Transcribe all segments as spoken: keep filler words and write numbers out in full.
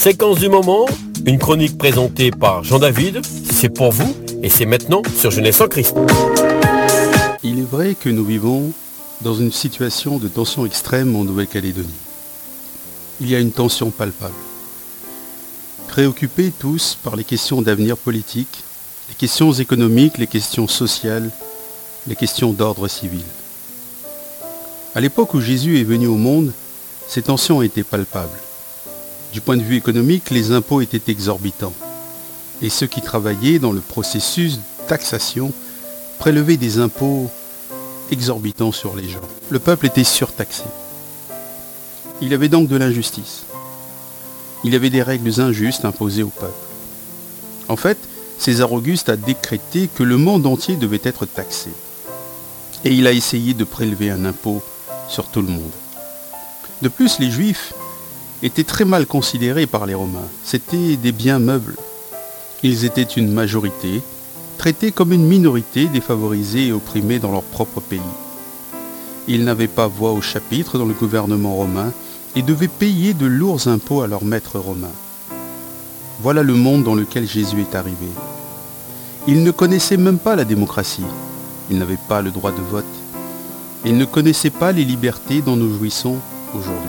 Séquence du moment, une chronique présentée par Jean-David, c'est pour vous et c'est maintenant sur Jeunesse en Christ. Il est vrai que nous vivons dans une situation de tension extrême en Nouvelle-Calédonie. Il y a une tension palpable. Préoccupés tous par les questions d'avenir politique, les questions économiques, les questions sociales, les questions d'ordre civil. À l'époque où Jésus est venu au monde, ces tensions étaient palpables. Du point de vue économique, les impôts étaient exorbitants. Et ceux qui travaillaient dans le processus de taxation prélevaient des impôts exorbitants sur les gens. Le peuple était surtaxé. Il y avait donc de l'injustice. Il y avait des règles injustes imposées au peuple. En fait, César Auguste a décrété que le monde entier devait être taxé. Et il a essayé de prélever un impôt sur tout le monde. De plus, les Juifs étaient très mal considérés par les Romains. C'étaient des biens meubles. Ils étaient une majorité, traités comme une minorité défavorisée et opprimée dans leur propre pays. Ils n'avaient pas voix au chapitre dans le gouvernement romain et devaient payer de lourds impôts à leurs maîtres romains. Voilà le monde dans lequel Jésus est arrivé. Ils ne connaissaient même pas la démocratie. Ils n'avaient pas le droit de vote. Ils ne connaissaient pas les libertés dont nous jouissons aujourd'hui.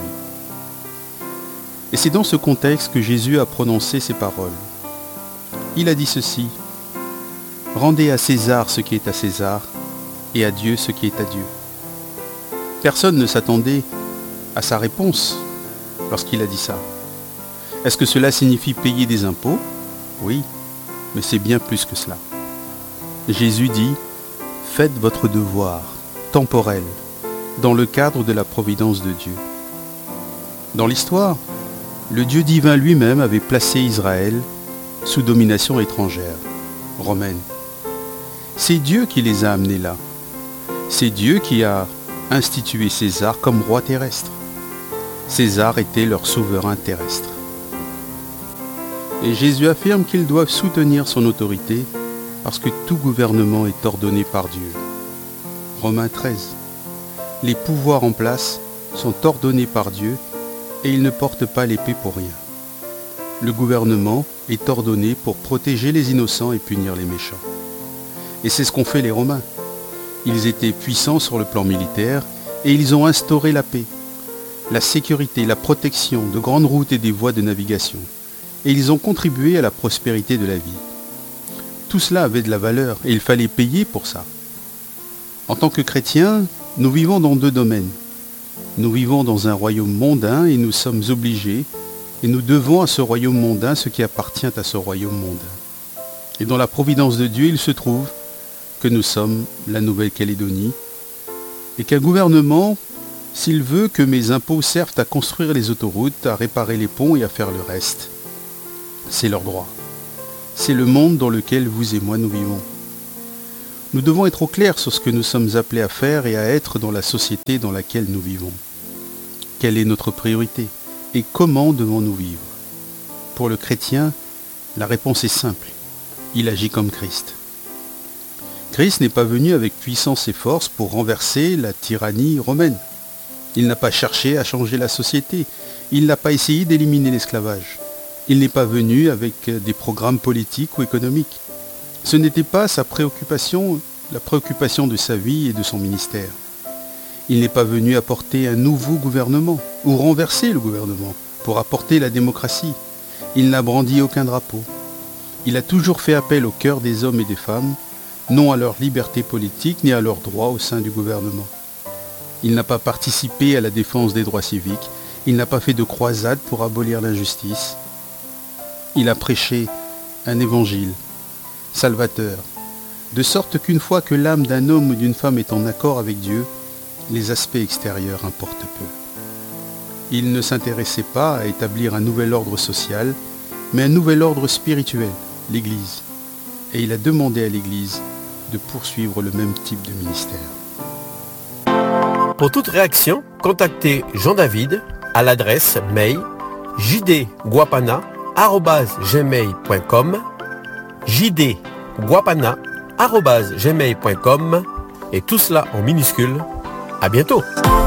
Et c'est dans ce contexte que Jésus a prononcé ces paroles. Il a dit ceci: « Rendez à César ce qui est à César, et à Dieu ce qui est à Dieu. » Personne ne s'attendait à sa réponse lorsqu'il a dit ça. Est-ce que cela signifie payer des impôts? Oui, mais c'est bien plus que cela. Jésus dit: « Faites votre devoir temporel dans le cadre de la providence de Dieu. » Dans l'histoire, le Dieu divin lui-même avait placé Israël sous domination étrangère, romaine. C'est Dieu qui les a amenés là. C'est Dieu qui a institué César comme roi terrestre. César était leur souverain terrestre. Et Jésus affirme qu'ils doivent soutenir son autorité parce que tout gouvernement est ordonné par Dieu. Romains treize. Les pouvoirs en place sont ordonnés par Dieu et ils ne portent pas l'épée pour rien. Le gouvernement est ordonné pour protéger les innocents et punir les méchants. Et c'est ce qu'ont fait les Romains. Ils étaient puissants sur le plan militaire et ils ont instauré la paix, la sécurité, la protection de grandes routes et des voies de navigation. Et ils ont contribué à la prospérité de la vie. Tout cela avait de la valeur et il fallait payer pour ça. En tant que chrétiens, nous vivons dans deux domaines. Nous vivons dans un royaume mondain et nous sommes obligés et nous devons à ce royaume mondain ce qui appartient à ce royaume mondain. Et dans la providence de Dieu, il se trouve que nous sommes la Nouvelle-Calédonie et qu'un gouvernement, s'il veut que mes impôts servent à construire les autoroutes, à réparer les ponts et à faire le reste, c'est leur droit. C'est le monde dans lequel vous et moi nous vivons. Nous devons être au clair sur ce que nous sommes appelés à faire et à être dans la société dans laquelle nous vivons. Quelle est notre priorité et comment devons-nous vivre? Pour le chrétien, la réponse est simple. Il agit comme Christ. Christ n'est pas venu avec puissance et force pour renverser la tyrannie romaine. Il n'a pas cherché à changer la société. Il n'a pas essayé d'éliminer l'esclavage. Il n'est pas venu avec des programmes politiques ou économiques. Ce n'était pas sa préoccupation, la préoccupation de sa vie et de son ministère. Il n'est pas venu apporter un nouveau gouvernement ou renverser le gouvernement pour apporter la démocratie. Il n'a brandi aucun drapeau. Il a toujours fait appel au cœur des hommes et des femmes, non à leur liberté politique ni à leurs droits au sein du gouvernement. Il n'a pas participé à la défense des droits civiques. Il n'a pas fait de croisade pour abolir l'injustice. Il a prêché un évangile salvateur, de sorte qu'une fois que l'âme d'un homme ou d'une femme est en accord avec Dieu, les aspects extérieurs importent peu. Il ne s'intéressait pas à établir un nouvel ordre social, mais un nouvel ordre spirituel, l'Église. Et il a demandé à l'Église de poursuivre le même type de ministère. Pour toute réaction, contactez Jean-David à l'adresse mail j d guapana arobase gmail point com j d guapana arobase gmail point com et tout cela en minuscule. À bientôt.